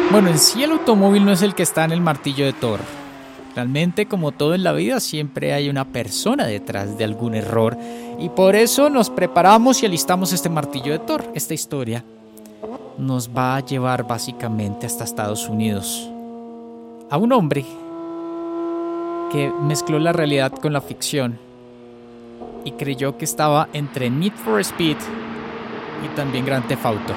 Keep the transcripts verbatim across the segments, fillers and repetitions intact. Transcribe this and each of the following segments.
Bueno, en sí el automóvil no es el que está en el martillo de Thor. Realmente, como todo en la vida, siempre hay una persona detrás de algún error. Y por eso nos preparamos y alistamos este martillo de Thor. Esta historia nos va a llevar básicamente hasta Estados Unidos. A un hombre que mezcló la realidad con la ficción y creyó que estaba entre Need for Speed y también Grand Theft Auto.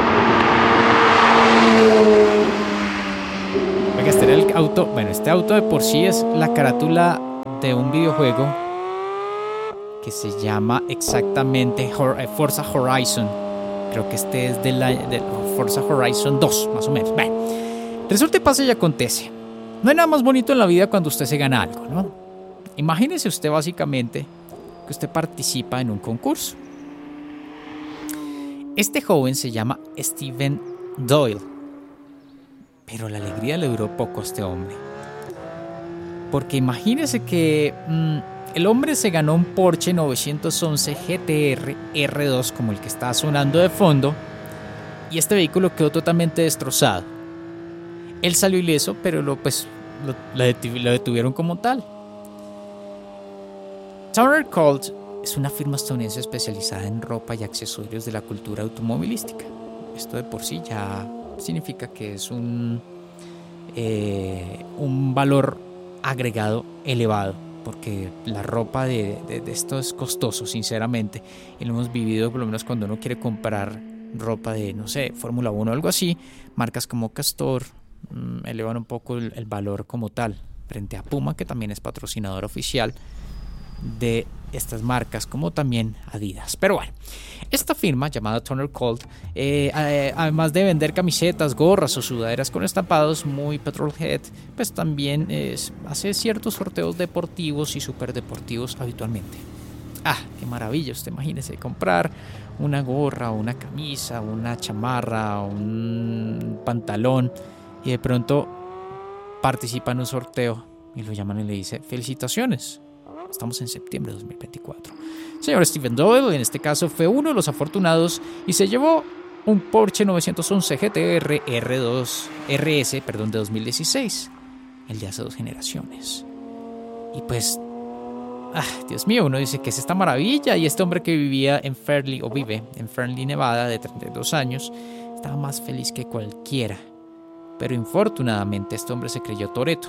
Oiga, este era el auto. Bueno, este auto de por sí es la carátula de un videojuego que se llama exactamente Forza Horizon. Creo que este es de la de Forza Horizon dos, más o menos. Bueno, resulta y pasa y acontece. No hay nada más bonito en la vida cuando usted se gana algo, ¿no? Imagínese usted básicamente que usted participa en un concurso. Este joven se llama Steven Doyle, pero la alegría le duró poco a este hombre. Porque imagínese que mmm, el hombre se ganó un Porsche novecientos once G T R R dos como el que está sonando de fondo, y este vehículo quedó totalmente destrozado. Él salió ileso, pero lo, pues, lo, lo detuvieron como tal. Turner Colt es una firma estadounidense especializada en ropa y accesorios de la cultura automovilística. Esto de por sí ya significa que es un, eh, un valor agregado elevado, porque la ropa de, de, de esto es costoso, sinceramente, y lo hemos vivido por lo menos cuando uno quiere comprar ropa de, no sé, Fórmula uno o algo así. Marcas como Castor mmm, elevan un poco el, el valor como tal, frente a Puma, que también es patrocinador oficial de estas marcas, como también Adidas. Pero bueno, esta firma llamada Turner Colt, eh, eh, además de vender camisetas, gorras o sudaderas con estampados muy petrolhead, pues también eh, hace ciertos sorteos deportivos y superdeportivos habitualmente. Ah, qué maravilla, usted imagínese comprar una gorra, una camisa, una chamarra, un pantalón, y de pronto participa en un sorteo y lo llaman y le dice: felicitaciones, estamos en septiembre de dos mil veinticuatro. Señor Steven Doyle, en este caso, fue uno de los afortunados y se llevó un Porsche novecientos once G T R R dos R S, perdón, de dos mil dieciséis, el de hace dos generaciones. Y pues, ah, Dios mío, uno dice que es esta maravilla, y este hombre que vivía en Fairley, o vive en Fairley, Nevada, de treinta y dos años, estaba más feliz que cualquiera. Pero infortunadamente este hombre se creyó Toretto.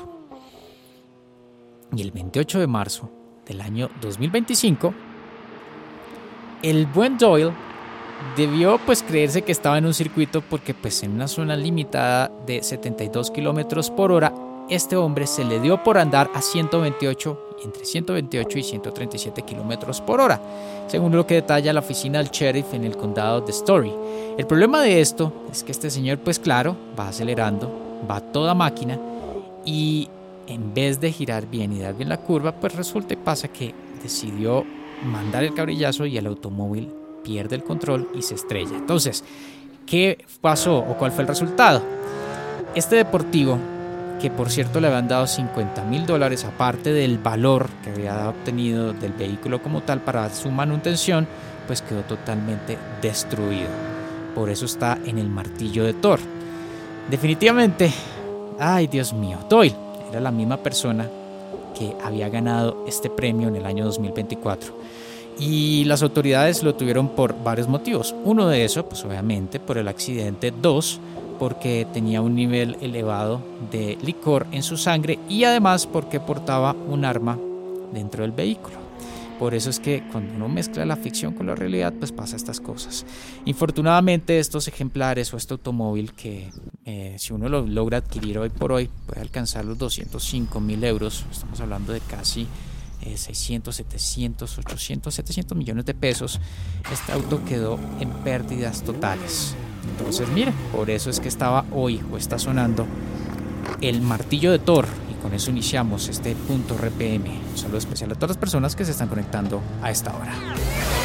Y el veintiocho de marzo del año dos mil veinticinco, el buen Doyle debió pues creerse que estaba en un circuito, porque pues en una zona limitada de setenta y dos kilómetros por hora, este hombre se le dio por andar a ciento veintiocho, entre ciento veintiocho y ciento treinta y siete kilómetros por hora, según lo que detalla la oficina del sheriff en el condado de Story. El problema de esto es que este señor, pues claro, va acelerando, va a toda máquina, y en vez de girar bien y dar bien la curva, pues resulta y pasa que decidió mandar el cabrillazo y el automóvil pierde el control y se estrella. Entonces, ¿qué pasó o cuál fue el resultado? Este deportivo, que por cierto le habían dado cincuenta mil dólares aparte del valor que había obtenido del vehículo como tal para su manutención, pues quedó totalmente destruido. Por eso está en el martillo de Thor. Definitivamente, ay Dios mío, Doyle era la misma persona que había ganado este premio en el año dos mil veinticuatro. Y las autoridades lo tuvieron por varios motivos. Uno de esos, pues obviamente por el accidente. Dos, porque tenía un nivel elevado de licor en su sangre, y además porque portaba un arma dentro del vehículo. Por eso es que cuando uno mezcla la ficción con la realidad, pues pasa estas cosas. Infortunadamente, estos ejemplares o este automóvil, que eh, si uno lo logra adquirir hoy por hoy, puede alcanzar los doscientos cinco mil euros. Estamos hablando de casi eh, seiscientos, setecientos, ochocientos, setecientos millones de pesos. Este auto quedó en pérdidas totales. Entonces, mire, por eso es que estaba hoy o está sonando el martillo de Thor. Con eso iniciamos este punto R P M. Un saludo especial a todas las personas que se están conectando a esta hora.